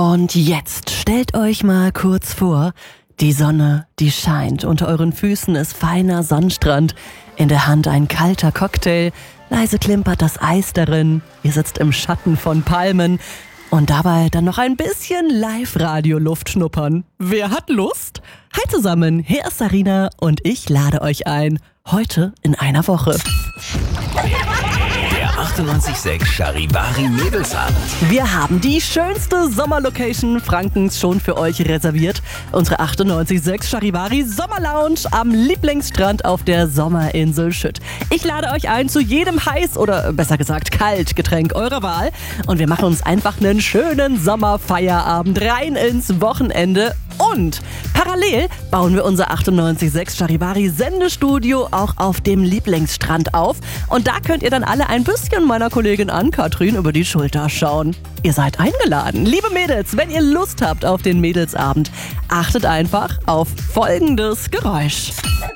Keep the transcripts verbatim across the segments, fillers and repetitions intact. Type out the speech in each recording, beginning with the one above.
Und jetzt stellt euch mal kurz vor, die Sonne, die scheint, unter euren Füßen ist feiner Sandstrand, in der Hand ein kalter Cocktail, leise klimpert das Eis darin, ihr sitzt im Schatten von Palmen und dabei dann noch ein bisschen Live-Radio-Luft schnuppern. Wer hat Lust? Hi zusammen, hier ist Sarina und ich lade euch ein, heute in einer Woche. achtundneunzig Komma sechs Charivari Mädelsabend. Wir haben die schönste Sommerlocation Frankens schon für euch reserviert. Unsere achtundneunzig Komma sechs Charivari Sommerlounge am Lieblingsstrand auf der Sommerinsel Schütt. Ich lade euch ein zu jedem heiß oder besser gesagt kalt Getränk eurer Wahl. Und wir machen uns einfach einen schönen Sommerfeierabend rein ins Wochenende. Und parallel bauen wir unser achtundneunzig Komma sechs Charivari Sendestudio auch auf dem Lieblingsstrand auf. Und da könnt ihr dann alle ein bisschen meiner Kollegin Ann-Kathrin über die Schulter schauen. Ihr seid eingeladen. Liebe Mädels, wenn ihr Lust habt auf den Mädelsabend, achtet einfach auf folgendes Geräusch.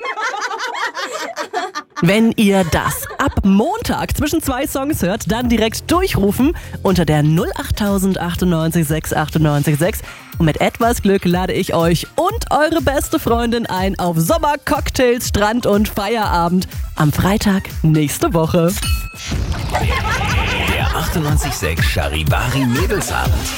Wenn ihr das ab Montag zwischen zwei Songs hört, dann direkt durchrufen unter der null acht achtundneunzig sechs achtundneunzig sechs. Und mit etwas Glück lade ich euch und eure beste Freundin ein auf Sommer, Cocktails, Strand und Feierabend am Freitag nächste Woche. Der achtundneunzig Komma sechs Charivari Mädelsabend.